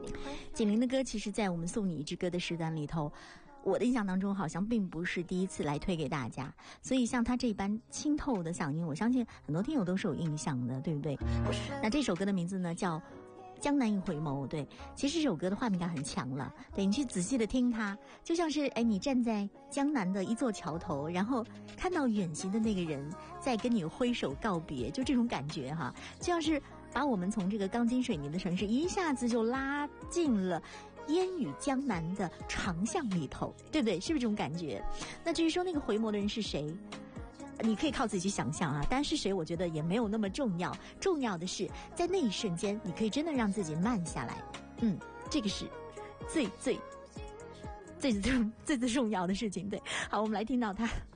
景玲的歌其实在我们送你一支歌的时段里头，我的印象当中好像并不是第一次来推给大家，所以像他这般清透的嗓音，我相信很多听友都是有印象的，对不对？那这首歌的名字呢叫江南一回眸，对，其实这首歌的画面感很强了，对，你去仔细的听它，就像是你站在江南的一座桥头，然后看到远行的那个人在跟你挥手告别，就这种感觉哈，就像是把我们从这个钢筋水泥的城市一下子就拉进了烟雨江南的长巷里头，对不对？是不是这种感觉？那至于说那个回眸的人是谁，你可以靠自己去想象啊，但是谁我觉得也没有那么重要，重要的是在那一瞬间你可以真的让自己慢下来，这个是最重要的事情。对，好，我们来听到他